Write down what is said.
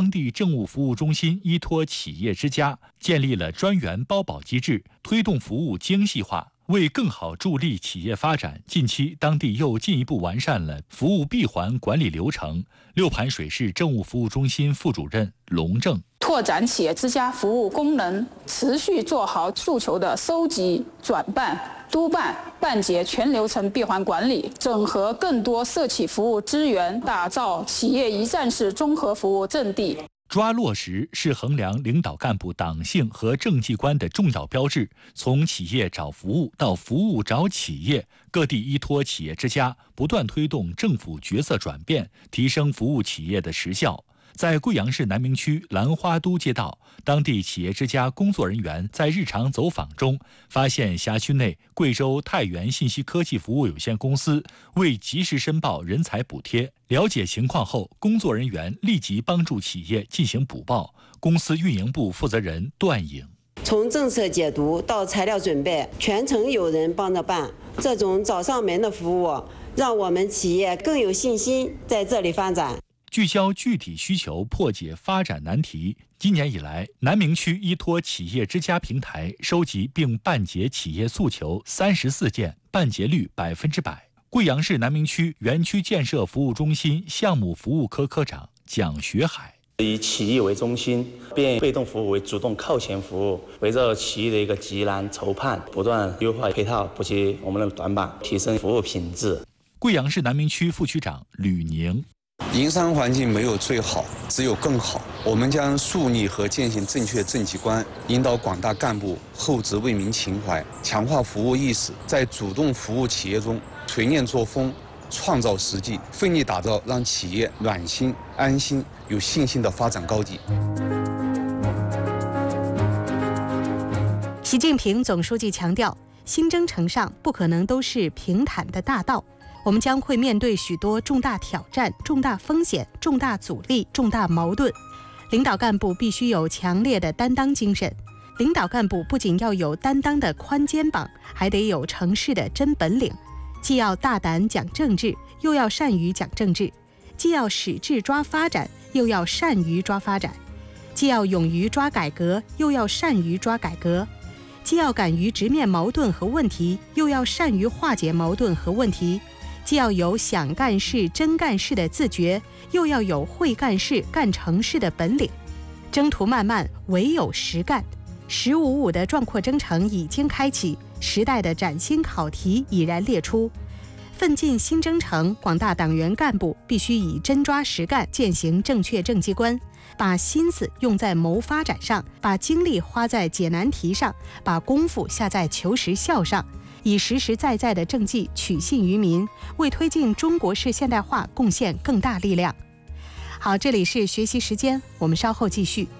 当地政务服务中心依托企业之家，建立了专员包保机制，推动服务精细化。为更好助力企业发展，近期当地又进一步完善了服务闭环管理流程。六盘水市政务服务中心副主任龙正拓展企业之家服务功能，持续做好诉求的收集、转办、督办、办结全流程闭环管理，整合更多社企服务资源，打造企业一站式综合服务阵地。 抓落实是衡量领导干部党性和政绩观的重要标志。从企业找服务到服务找企业，各地依托企业之家，不断推动政府角色转变，提升服务企业的实效。在贵阳市南明区兰花都街道，当地企业之家工作人员在日常走访中，发现辖区内贵州太原信息科技服务有限公司未及时申报人才补贴。了解情况后，工作人员立即帮助企业进行补报。公司运营部负责人段颖： 从政策解读到材料准备，全程有人帮着办。这种找上门的服务，让我们企业更有信心在这里发展。 聚焦具体需求，破解发展难题。今年以来，南明区依托企业之家平台收集并办结企业诉求34件，办结率100%。贵阳市南明区园区建设服务中心项目服务科科长蒋学海： 以企业为中心，变被动服务为主动靠前服务，围绕企业的一个急难筹判，不断优化配套，补齐我们的短板，提升服务品质。 贵阳市南明区副区长吕宁： 营商环境没有最好，只有更好。我们将树立和践行正确政绩观，引导广大干部厚植为民情怀，强化服务意识，在主动服务企业中锤炼作风，创造实际，奋力打造让企业暖心、安心、有信心的发展高地。 习近平总书记强调，新征程上不可能都是平坦的大道。我们将会面对许多重大挑战、重大风险、重大阻力、重大矛盾。领导干部必须有强烈的担当精神。领导干部不仅要有担当的宽肩膀，还得有成事的真本领。既要大胆讲政治，又要善于讲政治；既要使智抓发展，又要善于抓发展；既要勇于抓改革，又要善于抓改革；既要敢于直面矛盾和问题，又要善于化解矛盾和问题。既要有想干事、真干事的自觉，又要有会干事、干成事的本领。征途漫漫，唯有实干。“1055”的壮阔征程已经开启，时代的崭新考题已然列出。奋进新征程，广大党员干部必须以真抓实干践行正确政绩观，把心思用在谋发展上，把精力花在解难题上，把功夫下在求实效上，以实实在在的政绩取信于民，为推进中国式现代化贡献更大力量。好，这里是学习时间，我们稍后继续。